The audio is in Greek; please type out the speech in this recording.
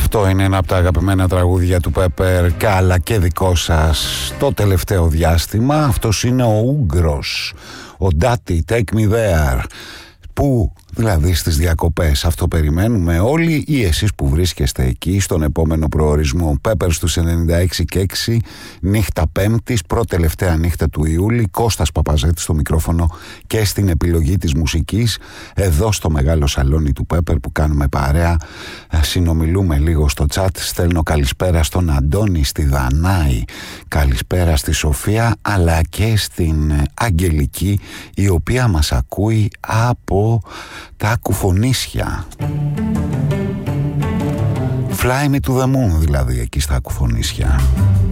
Αυτό είναι ένα από τα αγαπημένα τραγούδια του Πέπερ, αλλά και δικό σας το τελευταίο διάστημα. Αυτός είναι ο Ούγκρος, ο Ντάτι, Take Me There. Πού δηλαδή στις διακοπές, αυτό περιμένουμε όλοι, ή εσείς που βρίσκεστε εκεί στον επόμενο προορισμό? Πέπερ στους 96 και 6, νύχτα Πέμπτης, πρώτη-τελευταία νύχτα του Ιούλη. Κώστας Παπαζέτης στο μικρόφωνο και στην επιλογή της μουσικής, εδώ στο μεγάλο σαλόνι του Πέπερ που κάνουμε παρέα. Συνομιλούμε λίγο στο chat. Στέλνω καλησπέρα στον Αντώνη, στη Δανάη, καλησπέρα στη Σοφία, αλλά και στην Αγγελική, η οποία μας ακούει από τα Κουφονίσια. Fly me to the moon, δηλαδή, εκεί στα Κουφονίσια.